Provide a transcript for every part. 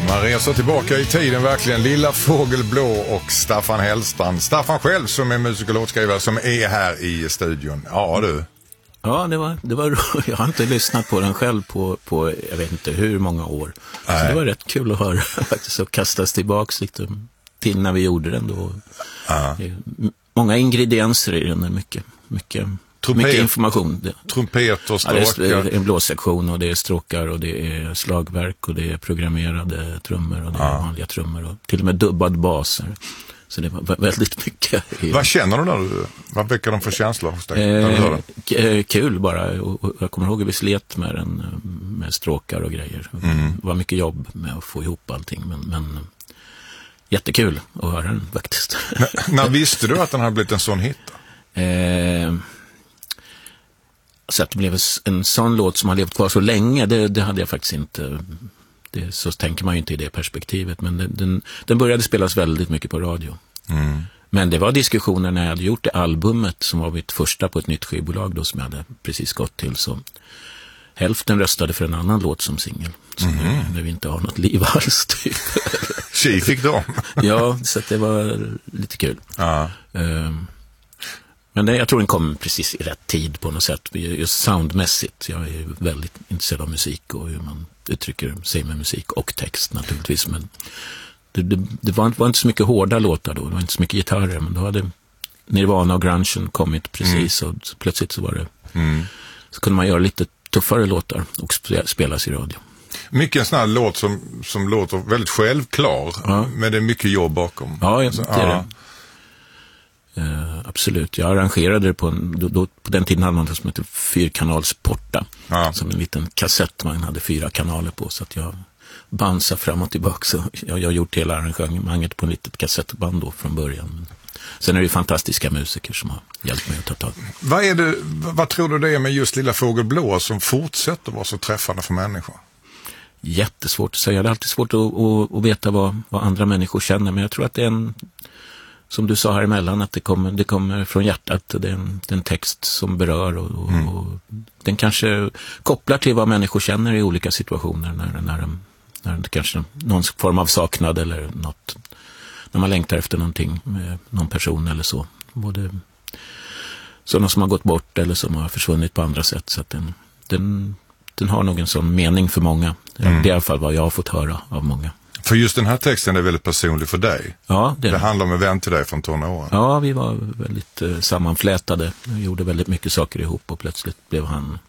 Man reser tillbaka i tiden verkligen. Lilla Fågelblå och Staffan Hellstrand. Staffan själv som är musik- och låtskrivare som är här i studion. Ja du. Ja, det var jag har inte lyssnat på den själv på jag vet inte hur många år. Så det var rätt kul att höra faktiskt och kastas tillbaks lite till när vi gjorde den då. Många ingredienser i den, mycket information. Trumpet och stråkar. Ja, det är en blåssektion och det är stråkar och det är slagverk och det är programmerade trummor och det är vanliga trummor och till och med dubbad baser. Så det var väldigt mycket. Vad känner du när vad väcker de för känslor hos dig? Kul bara. Och jag kommer ihåg att vi slet med den med stråkar och grejer. Det var mycket jobb med att få ihop allting. Men jättekul att höra den faktiskt. När visste du att den hade blivit en sån hit? Så att det blev en sån låt som har levt kvar så länge, det hade jag faktiskt inte. Så tänker man ju inte i det perspektivet. Men den började spelas väldigt mycket på radio. Men det var diskussioner när jag hade gjort det albumet som var mitt första på ett nytt skivbolag då, som jag hade precis gått till. Så hälften röstade för en annan låt som singel. Så nu vi inte har något liv alls typ. Tji fick de. Ja, så att det var lite kul. Men jag tror den kom precis i rätt tid på något sätt. Just soundmässigt. Jag är väldigt intresserad av musik och hur man uttrycker sig med musik och text naturligtvis. Men det var inte så mycket hårda låtar då. Det var inte så mycket gitarrer. Men då hade Nirvana och grungen kommit precis. Och plötsligt så var det... Så kunde man göra lite tuffare låtar och spelas i radio. Mycket en sån här låt som låter väldigt självklar. Men det är mycket jobb bakom. Ja, det är det. Absolut. Jag arrangerade det på den tiden hade man det som heter fyrkanalsporta. Som en liten kassett man hade 4 kanaler på, så att jag bansade fram och tillbaka. Så jag har gjort hela arrangemanget på en litet kassettband då från början. Sen är det ju fantastiska musiker som har hjälpt mig att ta tag. Vad tror du det är med just Lilla Fågelblå som fortsätter vara så träffande för människor? Jättesvårt att säga. Det är alltid svårt att veta vad andra människor känner, men jag tror att det är som du sa här emellan, att det kommer från hjärtat. Det är en text som berör och den kanske kopplar till vad människor känner i olika situationer när det kanske någon form av saknad eller något, när man längtar efter någonting med någon person eller så. Både sådana som har gått bort eller som har försvunnit på andra sätt, så att den har nog en sån mening för många. Det är i alla fall vad jag har fått höra av många. För just den här texten är väldigt personlig för dig. Ja, det handlar om en vän till dig från tonåren. Ja, vi var väldigt sammanflätade. Vi gjorde väldigt mycket saker ihop och plötsligt blev han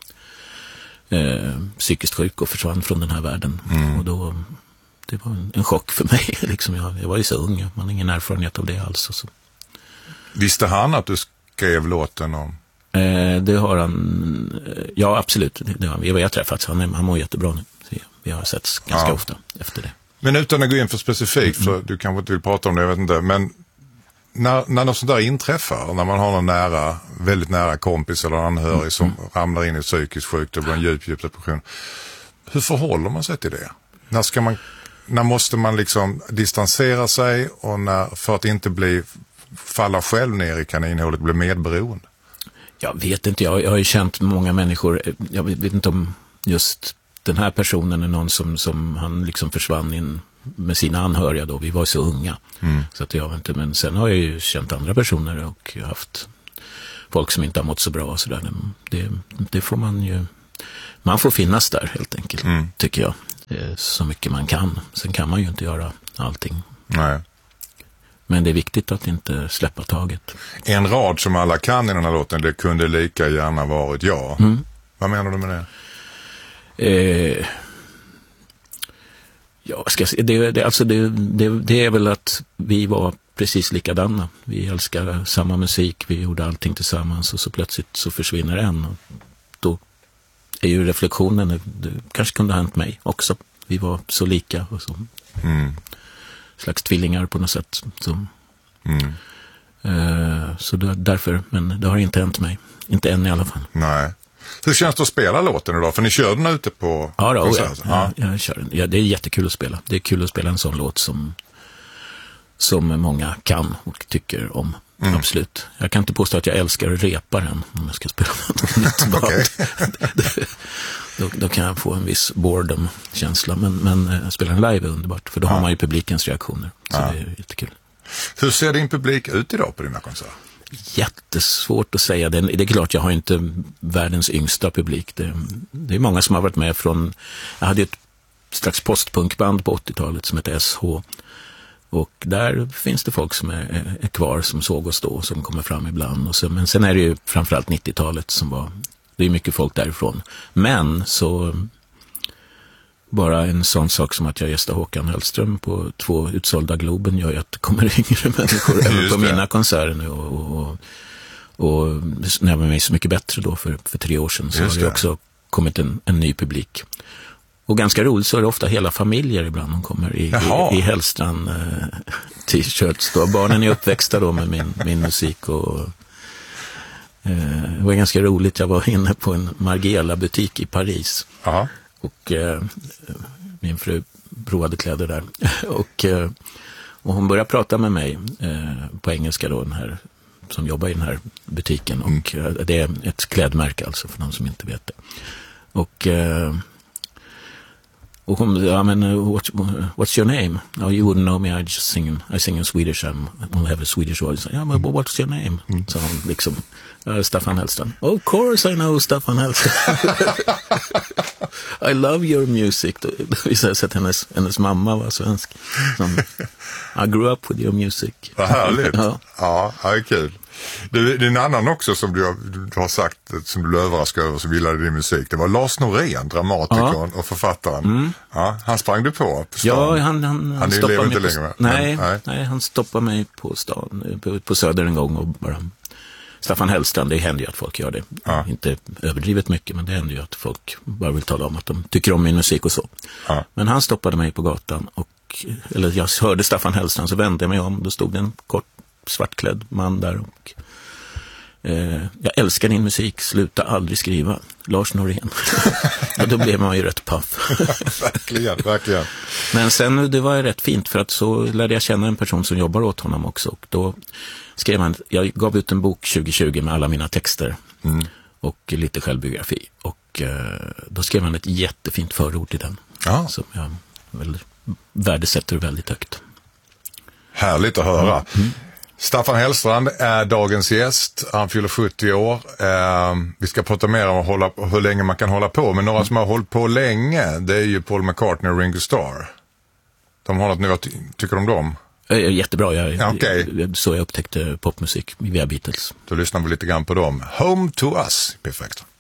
psykiskt sjuk och försvann från den här världen. Och då, det var en chock för mig. Liksom jag var ju så ung, man har ingen erfarenhet av det alls. Och så. Visste han att du skrev låten om? Det har han, ja absolut. Vi har träffats, han mår jättebra nu. Vi har setts ganska ofta efter det. Men utan att gå in för specifikt, för du kanske inte vill prata om det, jag vet inte. Men när något sånt där inträffar, när man har någon väldigt nära kompis eller anhörig som ramlar in i psykisk sjukdom och blir en djup depression. Hur förhåller man sig till det? När måste man liksom distansera sig och för att inte falla själv ner i kaninhålet, bli medberoende? Jag vet inte, jag har ju känt många människor, jag vet inte om just den här personen är någon som han liksom försvann in med sina anhöriga då. Vi var så unga. Så att jag vet inte, men sen har jag ju känt andra personer och haft folk som inte har mått så bra och sådär. Det får man får finnas där helt enkelt, tycker jag. Så mycket man kan. Sen kan man ju inte göra allting. Nej. Men det är viktigt att inte släppa taget. En rad som alla kan i den här låten, det kunde lika gärna varit jag. Vad menar du med det? Ja, det är väl att vi var precis likadana. Vi älskar samma musik, vi gjorde allting tillsammans och så plötsligt så försvinner en. Och då är ju reflektionen, det kanske kunde ha hänt mig också. Vi var så lika och så slags tvillingar på något sätt. Så därför, men det har inte hänt mig. Inte än i alla fall. Nej. Hur känns det att spela låten idag? För ni kör den ute på konserten. Ja, jag kör den. Ja, det är jättekul att spela. Det är kul att spela en sån låt som många kan och tycker om. Absolut. Jag kan inte påstå att jag älskar att repa den om jag ska spela något nytt band. Då kan jag få en viss boredom-känsla. Men spela en live är underbart, för då har man ju publikens reaktioner. Så det är jättekul. Hur ser din publik ut idag på dina konserter? Jättesvårt att säga. Det är klart, jag har inte världens yngsta publik. Det är många som har varit med från... Jag hade ett slags postpunkband på 80-talet som heter SH. Och där finns det folk som är kvar, som såg oss då, som kommer fram ibland. Men sen är det ju framförallt 90-talet som var... Det är mycket folk därifrån. Men så... Bara en sån sak som att jag gästar Håkan Hellström på 2 utsålda Globen gör ju att det kommer yngre människor även på mina konserter nu. Och när jag var med Så mycket bättre då för 3 år sedan så har det också kommit en ny publik. Och ganska roligt så är det ofta hela familjer ibland de kommer i Hellstrand t-shirts. Då. Barnen är uppväxta då med min musik och det var ganska roligt. Jag var inne på en Margiela-butik i Paris. Aha. Och min fru provade kläder där. Och hon började prata med mig på engelska då, den här som jobbar i den här butiken. Och det är ett klädmärke alltså för de som inte vet det. Och hon, ja men what's your name? Oh, you wouldn't know me, I sing in Swedish, I'll have a Swedish voice. Ja, men what's your name? Så hon liksom, Staffan Hellstrand. Of course I know Staffan Hellstrand. I love your music. Då visade sig att hennes mamma var svensk. I grew up with your music. Vad härligt. Ja, det är kul. Det är en annan också som du har sagt som du blev överraskad över som gillade din musik. Det var Lars Norén, dramatikern och författaren. Ja, han sprang du på stan. Ja, han lever inte längre. Nej, han stoppade mig på stan, på Söder en gång och bara... Staffan Hellstrand, det händer ju att folk gör det. Ja. Inte överdrivet mycket, men det händer ju att folk bara vill tala om att de tycker om min musik och så. Ja. Men han stoppade mig på gatan eller jag hörde Staffan Hellstrand så vände jag mig om. Då stod en kort svartklädd man där och jag älskar din musik, sluta aldrig skriva. Lars Norén. Och då blev man ju rätt paff. verkligen. Men sen, det var ju rätt fint för att så lärde jag känna en person som jobbar åt honom också. Och då skrev han, jag gav ut en bok 2020 med alla mina texter och lite självbiografi. Och då skrev han ett jättefint förord till den. Ja. Som jag värdesätter väldigt högt. Härligt att höra. Staffan Hellstrand är dagens gäst. Han fyller 70 år. Vi ska prata mer om hur länge man kan hålla på. Men några som har hållit på länge, det är ju Paul McCartney och Ringo Starr. De har något nu, tycker du om dem? Jättebra, så jag upptäckte popmusik via Beatles. Då lyssnar vi lite grann på dem. Home to Us, perfekt.